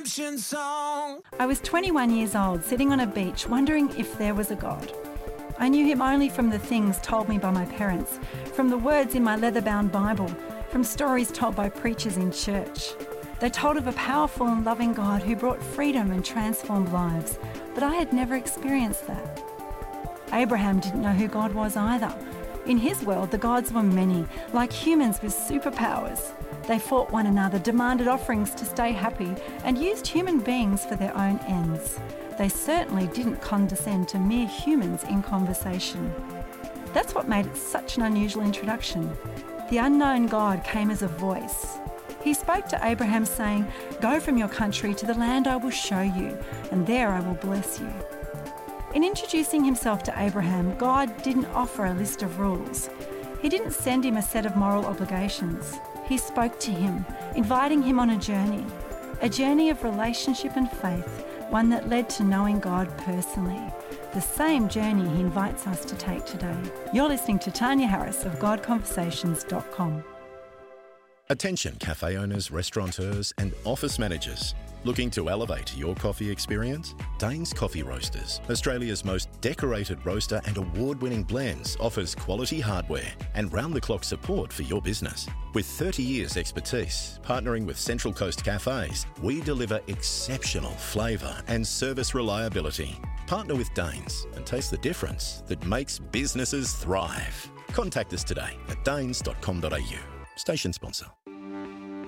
redemption song. I was 21 years old, sitting on a beach, wondering if there was a God. I knew him only from the things told me by my parents, from the words in my leather-bound Bible, from stories told by preachers in church. They told of a powerful and loving God who brought freedom and transformed lives, but I had never experienced that. Abraham didn't know who God was either. In his world, the gods were many, like humans with superpowers. They fought one another, demanded offerings to stay happy, and used human beings for their own ends. They certainly didn't condescend to mere humans in conversation. That's what made it such an unusual introduction. The unknown God came as a voice. He spoke to Abraham saying, "Go from your country to the land I will show you, and there I will bless you." In introducing himself to Abraham, God didn't offer a list of rules. He didn't send him a set of moral obligations. He spoke to him, inviting him on a journey of relationship and faith, one that led to knowing God personally. The same journey he invites us to take today. You're listening to Tanya Harris of GodConversations.com. Attention cafe owners, restaurateurs and office managers. Looking to elevate your coffee experience? Danes Coffee Roasters, Australia's most decorated roaster and award-winning blends, offers quality hardware and round-the-clock support for your business. With 30 years expertise, partnering with Central Coast cafes, we deliver exceptional flavour and service reliability. Partner with Danes and taste the difference that makes businesses thrive. Contact us today at danes.com.au. Station sponsor.